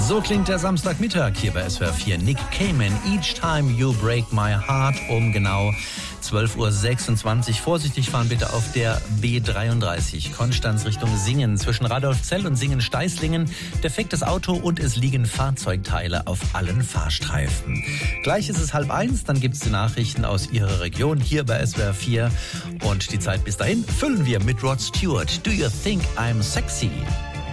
So klingt der Samstagmittag hier bei SWR 4. Nick Cayman, Each Time You Break My Heart, um genau 12.26 Uhr. Vorsichtig fahren bitte auf der B33. Konstanz Richtung Singen zwischen Radolfzell und Singen-Steißlingen. Defektes Auto und es liegen Fahrzeugteile auf allen Fahrstreifen. Gleich ist es 12:30, dann gibt es die Nachrichten aus Ihrer Region hier bei SWR 4. Und die Zeit bis dahin füllen wir mit Rod Stewart. Do you think I'm sexy?